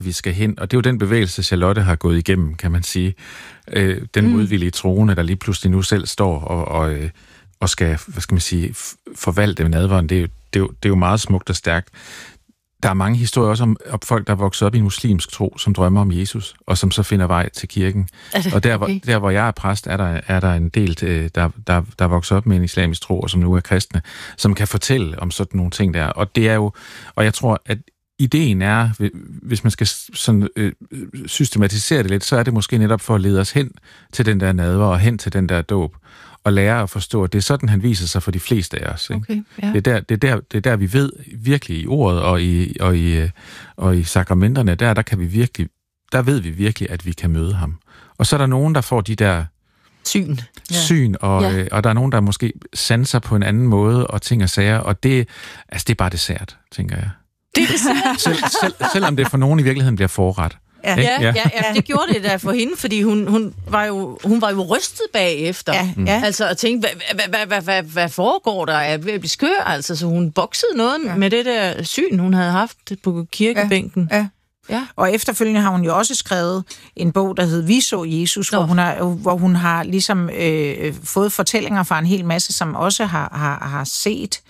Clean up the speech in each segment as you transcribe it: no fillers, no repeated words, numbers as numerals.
vi skal hen, og det er jo den bevægelse, Charlotte har gået igennem, kan man sige. Den modvillige troende, der lige pludselig nu selv står og skal, hvad skal man sige, forvalte nadveren, det er jo meget smukt og stærkt. Der er mange historier også om folk, der er vokset op i en muslimsk tro, som drømmer om Jesus, og som så finder vej til kirken. Og der, hvor jeg er præst, er der en del, der er vokset op med en islamisk tro, og som nu er kristne, som kan fortælle om sådan nogle ting der. Og det er jo, og jeg tror, at ideen er, hvis man skal sådan, systematisere det lidt, så er det måske netop for at lede os hen til den der nadver, og hen til den der dåb, og lære at forstå, at det er sådan, han viser sig for de fleste af os. Ikke? Okay, ja. Det er der, vi ved virkelig i ordet og i sakramenterne, der kan vi virkelig, der ved vi virkelig, at vi kan møde ham. Og så er der nogen, der får de der syn og der er nogen, der måske sanser på en anden måde, og ting og sager, og det er bare dessert, tænker jeg. Det er selvom det for nogen i virkeligheden bliver forret. Ja, det gjorde det da for hende, fordi hun var jo rystet bagefter. Ja. Altså at tænke, hvad foregår der? Er ved at blive skør? Altså, så hun boksede noget med det der syn, hun havde haft på kirkebænken. Ja. Og efterfølgende har hun jo også skrevet en bog, der hedder Vi så Jesus, hvor hun har ligesom fået fortællinger fra en hel masse, som også har set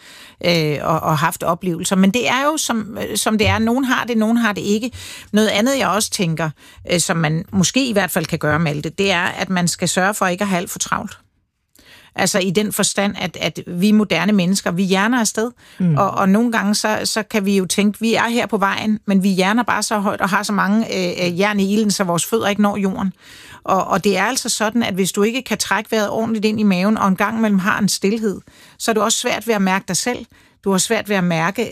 og haft oplevelser. Men det er jo, som det er. Nogen har det, nogen har det ikke. Noget andet, jeg også tænker, som man måske i hvert fald kan gøre med det er, at man skal sørge for ikke at have alt for travlt. Altså i den forstand, at vi moderne mennesker, vi hjerner afsted, og nogle gange så kan vi jo tænke, vi er her på vejen, men vi hjerner bare så højt og har så mange jern i ilden, så vores fødder ikke når jorden. Og det er altså sådan, at hvis du ikke kan trække vejret ordentligt ind i maven, og en gang imellem har en stilhed, så er det også svært ved at mærke dig selv. Du har svært ved at mærke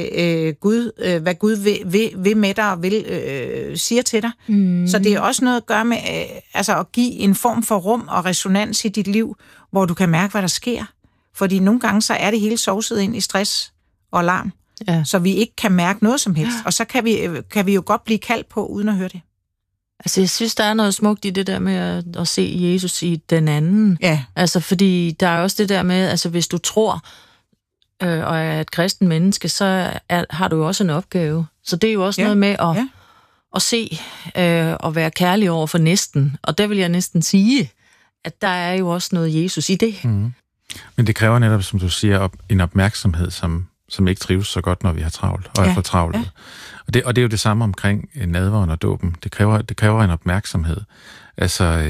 Gud, hvad Gud vil med dig og siger til dig. Så det er også noget at gøre med at give en form for rum og resonans i dit liv, hvor du kan mærke, hvad der sker. Fordi nogle gange så er det hele sovset ind i stress og larm, så vi ikke kan mærke noget som helst. Og så kan vi jo godt blive kaldt på, uden at høre det. Altså, jeg synes, der er noget smukt i det der med at se Jesus i den anden. Ja. Altså, fordi der er også det der med, altså, hvis du tror og er et kristen menneske, så har du jo også en opgave. Så det er jo også noget med at se og være kærlig over for næsten. Og der vil jeg næsten sige, at der er jo også noget Jesus i det. Men det kræver netop, som du siger, en opmærksomhed, som ikke trives så godt, når vi har travlt og er for travlt. Og det er jo det samme omkring nadveren og dåben. Det kræver en opmærksomhed. Altså,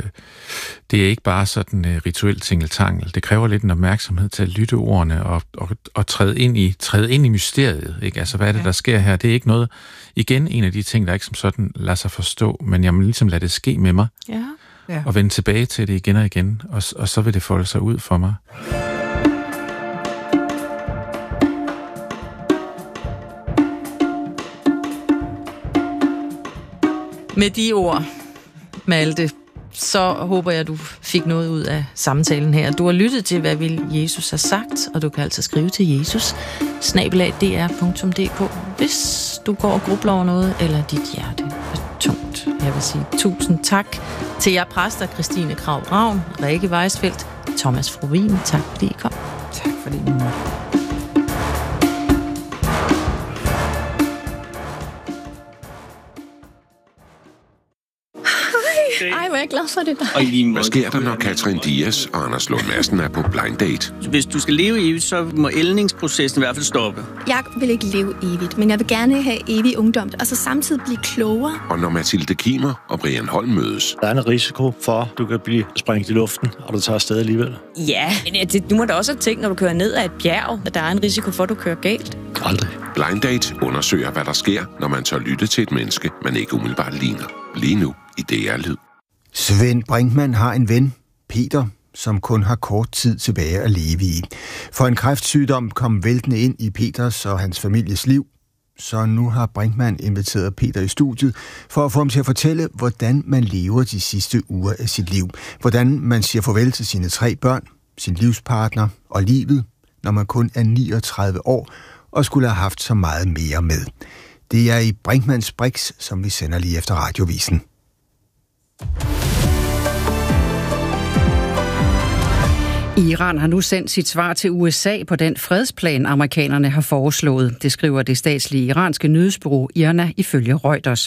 det er ikke bare sådan rituelt tingeltangel. Det kræver lidt en opmærksomhed til at lytte ordene og træde ind i mysteriet. Ikke? Altså, hvad er det, der sker her? Det er ikke noget, igen, en af de ting, der ikke som sådan lader sig forstå, men jeg må ligesom lade det ske med mig. Og vende tilbage til det igen og igen, og så vil det folde sig ud for mig. Med de ord, Malte, så håber jeg, du fik noget ud af samtalen her. Du har lyttet til, hvad vil Jesus har sagt, og du kan altså skrive til jesus@dr.dk, hvis du går og grubler over noget, eller dit hjerte er tungt. Jeg vil sige tusind tak til jer præster, Christine Krag Ravn, Rikke Weisfeldt, Thomas Frovin. Tak fordi I kom. Tak fordi I måtte. Ej, hvor er jeg glad for det der. Hvad sker der, når Katrin Dias og Anders Lund Madsen er på blind date? Hvis du skal leve evigt, så må ældningsprocessen i hvert fald stoppe. Jeg vil ikke leve evigt, men jeg vil gerne have evig ungdom, og så samtidig blive klogere. Og når Mathilde Kimer og Brian Holm mødes. Der er en risiko for, at du kan blive sprængt i luften, og du tager afsted alligevel. Ja, men du må da også have tænkt, når du kører ned ad et bjerg, at der er en risiko for, at du kører galt. Aldrig. Blind Date undersøger, hvad der sker, når man tør lytte til et menneske, man ikke umiddelbart ligner. Lige nu i DR Lyd. Svend Brinkmann har en ven, Peter, som kun har kort tid tilbage at leve i. For en kræftsygdom kom væltende ind i Peters og hans families liv. Så nu har Brinkmann inviteret Peter i studiet for at få ham til at fortælle, hvordan man lever de sidste uger af sit liv. Hvordan man siger farvel til sine 3 børn, sin livspartner og livet, når man kun er 39 år og skulle have haft så meget mere med. Det er i Brinkmanns Brix, som vi sender lige efter radiovisen. Iran har nu sendt sit svar til USA på den fredsplan, amerikanerne har foreslået. Det skriver det statslige iranske nyhedsbureau IRNA ifølge Reuters.